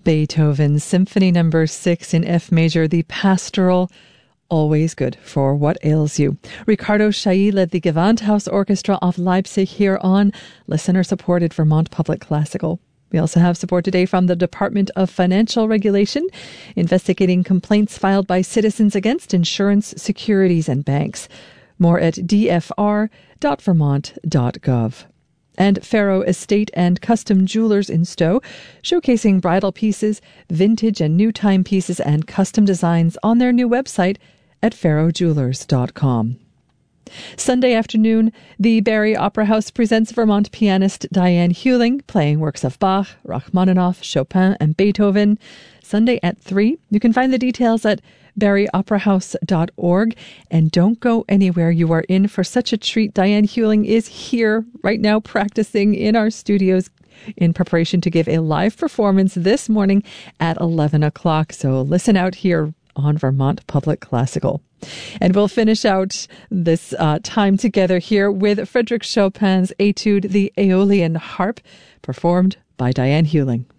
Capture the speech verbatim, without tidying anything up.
Beethoven, Symphony Number six in F major, the Pastoral, always good for what ails you. Ricardo Chailly led the Gewandhaus Orchestra of Leipzig here on listener-supported Vermont Public Classical. We also have support today from the Department of Financial Regulation, investigating complaints filed by citizens against insurance, securities, and banks. More at d f r dot vermont dot gov. And Faro Estate and Custom Jewelers in Stowe, showcasing bridal pieces, vintage and new timepieces, and custom designs on their new website at faro jewelers dot com. Sunday afternoon, the Barrie Opera House presents Vermont pianist Diane Hewling, playing works of Bach, Rachmaninoff, Chopin, and Beethoven. Sunday at three. You can find the details at barrie opera house dot org. And don't go anywhere. You are in for such a treat. Diane Hewling is here right now practicing in our studios in preparation to give a live performance this morning at eleven o'clock. So listen out here on Vermont Public Classical. And we'll finish out this uh, time together here with Frédéric Chopin's Etude, the Aeolian Harp, performed by Diane Hewling.